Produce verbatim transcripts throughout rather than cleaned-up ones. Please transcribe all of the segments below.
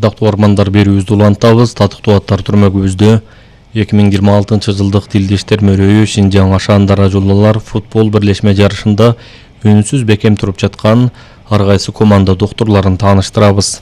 Ардактуу армандар берүүбүздү улантабыз. Татыктуу аттар түрмөгүбүздө эки миң жыйырма алтынчы жылдык Тилдештер мөрөйү Шинжаң Ашан Дара жолдолар футбол бирлешме жарышында үнсүз бекем туруп жаткан ар кайсы команда доктурларын тааныштырабыз.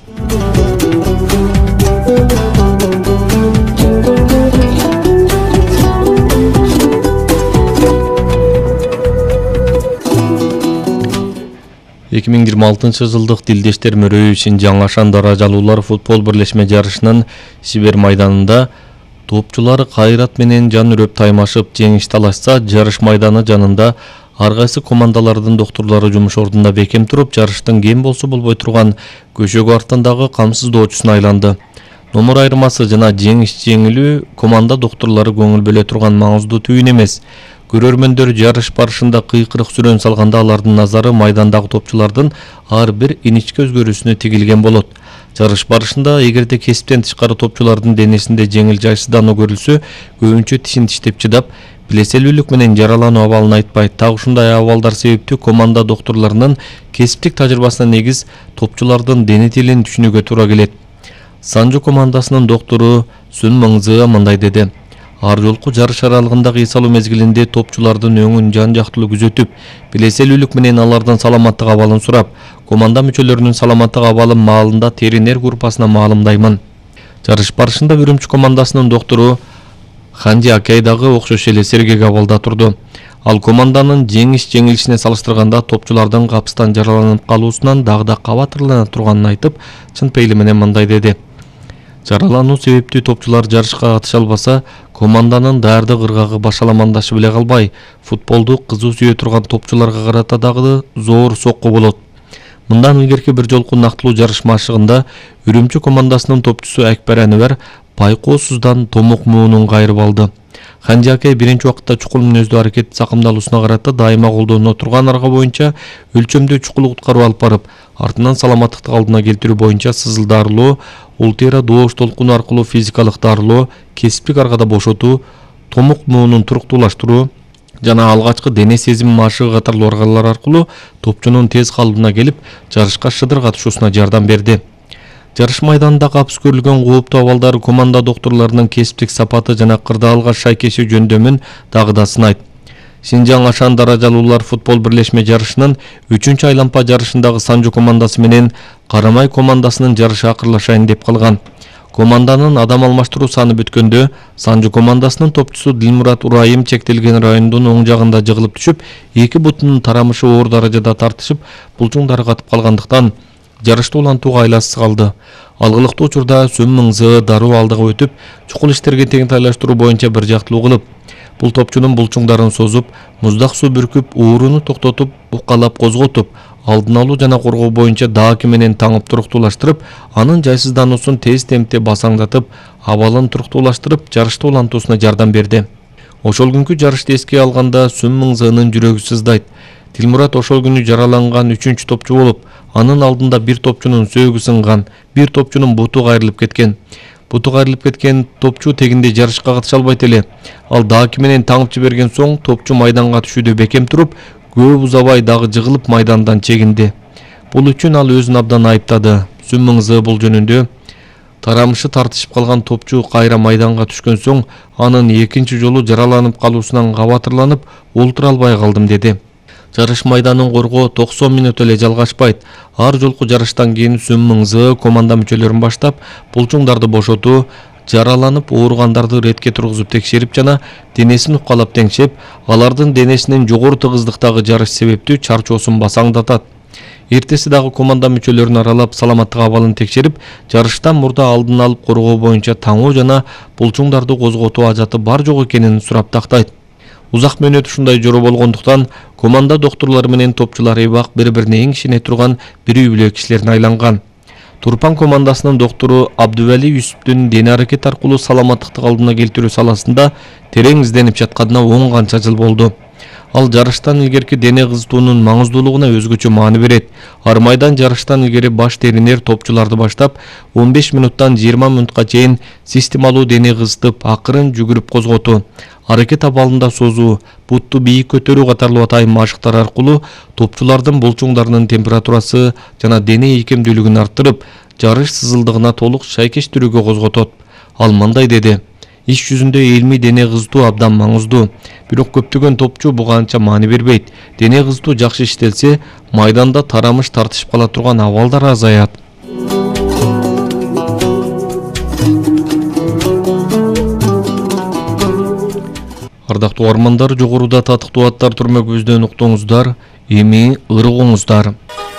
эки миң жыйырма алтынчы жылдык Тилдештер мөрөйү Шинжаң Ашан Дара жалуулар футбол бирлешме жарышынын Сибер майданында топчулары кайрат менен жан үрөп таймашып жеңиш талашса, жарыш майданы жанында ар кайсы командалардын доктурлары жумуш ордунда бекем туруп, жарыштын кем болсо болбой турган көшөгө артындагы камсыздоочусуна айланды. Номер айырмасы жана жеңиш жеңилүү команда доктурлары көңүл бөлө турган маңыздуу түйүн эмес. Көрөрмөндөр жарыш барышында кыйкырык сүрөн салганда алардын назары майдандагы топчулардын ар бир иничке өзгөрүүсүнө тигилген болот. Жарыш барышында эгерде кесиптен тышкары топчулардын денесинде жеңил жайсыздануу көрүлсө, көбүнчө тишин тиштеп чыдап, билеселүүлүк менен жаралануу абалын айтпайт. Так ушундай абалдар себептүү команда доктурларынын кесиптик тажрыйбасына негиз топчулардын дене тилин түшүнүүгө туура келет. Санжу командасынын доктору Сүн Мыңзы мындай деди: Ар жолку жарыш аралыгындагы эс алуу мезгилинде топчулардын өңүн жан жактылуу күзөтүп, билеселүүлүк менен алардын саламаттык абалын сурап, команда мүчөлөрүнүн саламаттык абалы маалында теринер группасына маалымдаймын. Жарыш барышында Үрүмчү командасынын доктору Ханжи Акей дагы окшош эле сергек абалда турду. Ал команданын жеңиш жеңилишине салыштырганда топчулардын капыстан жараланып калуусунан дагы да кабатырлана турганын айтып, чын пейили менен мындай деди: Жаралануу себептүү топчулар жарышка катыша албаса, команданын даардык ыргагы башаламандашы беле калбай, футболду кызуу сүйө турган топчуларга карата дагы зоор сокку болот. Мындан илгерки бир жолку нактылуу жарыш машыгында Үрүмчү командасынын топчусу Акбар Анвар пайкоосуздан томук муунун кайрып алды. Ханжи Акей биринчи убакытта чукул мүнөздүү аракет сакымдалуусуна карата дайыма колдоно турган арга боюнча өлчөмдүү чукул куткаруу алып барып, артынан саламаттыкты алдына келтирүү боюнча сызыл дарылоо, ультра доош толкуну аркылуу физикалык дарылоо, кесиптик аргада бошотуу, томук муунун туруктуулаштыруу жана алгачкы дене сезими машыгы катарлуу аргалар аркылуу топчунун тез калыбына келип, жарышка шыдыр катышуусуна жардам берди. Жарыш майданында капыс көрүлгөн кооптуу абалдар команда доктурларынын кесиптик сапаты жана кырдаалга шайкеши жөндөмүн дагы да сынайт. Шинжаң Ашан Дара жалуулар футбол бирлешме жарышынын үчүнчү айлампа жарышындагы Санжу командасы менен Карамай командасынын жарышы акырлашайын деп калган. Команданын адам алмаштыруу саны бүткөндө Санжу командасынын топчусу Дилмурат Урайым чектелген райондун оң жагында жыгылып түшүп, эки бутунун тарамышы оор даражада тартышып, булчуңдары катып калгандыктан жарышты улантууга айласыз калды. Алгылыктуу учурда Сүн Мыңзы дароо алдыга өтүп, чукул иштерге теңтайлаштыруу боюнча бир жактылуу кылып, бул топчунун булчуңдарын созуп, муздак суу бүркүп, ууруну токтотуп, укалап козготуп, алдын алуу жана коргоо боюнча дааки менен таңып туруктуулаштырып, анын жайсыздануусун тез темпте басаңдатып, абалын туруктуулаштырып, жарышты улантуусуна жардам берди. Ошол күнкү жарышты эске алганда Сүн Мыңзынын жүрөгү сыздайт. Дилмурат ошол күнү жараланган үчүнчү топчу болуп, анын алдында бир топчунун сөөгү сынган, бир топчунун буту кайрылып кеткен. Буту кайрылып кеткен топчу тегинде жарышка катыша албайт эле. Ал дааки менен таңып жиберген соң топчу майданга түшүүдө бекем туруп, көп узабай дагы жыгылып майдандан чегинди. Бул үчүн ал өзүн абдан айыптады. Сүн Мыңзы бул жөнүндө: Тарамышы тартышып калган топчу кайра майданга түшкөн соң, анын экинчи жолу жараланып калуусунан кабатырланып, олтура албай калдым деди. Жарыш майданын коргоо токсон мүнөт эле жалгашпайт. Ар жолку жарыштан кийин Сүн Мыңзы команда мүчөлөрүн баштап, булчуңдарды бошотуу, жараланып ооругандарды ретке тургузуп текшерип жана денесин укалап теңшеп, алардын денесинин жогору тыгыздыктагы жарыш себептүү чарчоосун басаңдатат. Эртеси дагы команда мүчөлөрүн аралап, саламаттык абалын текшерип, жарыштан мурда алдын алып коргоо боюнча таңоо жана булчуңдарды козготуу ажаты бар жок экенин сурап тактайт. Узак мөөнөт ушундай жоро болгондуктан команда доктурлары менен топчулар эбак бири-бирине эң ишене турган бир үй бүлө кишилерине айланган. Турпан командасынын доктору Абдували Юсуптун дене аракет аркылуу саламаттыкты калыбына келтирүү саласында терең изденип жатканына он канча жыл болду. Ал жарыштан илгерки дене кызытуунун маңыздуулугуна өзгөчө маани берет. Ар майдан жарыштан илгери баш теринер топчуларды баштап, он беш мүнөттөн жыйырма мүнөткө чейин системалуу дене кызытып, акырын жүгүрүп козготуу, аракет абалында созуу, бутту бийик көтөрүү катарлуу атайын машыктар аркылуу топчулардын булчуңдарынын температурасы жана дене ийкемдүүлүгүн арттырып, жарыш сызылдыгына толук шайкештирүүгө козготот. Ал мындай деди: иш жүзүндө илмий дене кызытуу абдан маңыздуу. Бирок көптөгөн топчу буга анча маани бербейт. Дене кызытуу жакшы иштелсе, майданда тарамыш тартышып кала турган абалдар азаят. Ардактуу угармандар, жогоруда татыктуу аттар түрмөгүбүздөн уктуңуздар, эми ырыгыңыздар.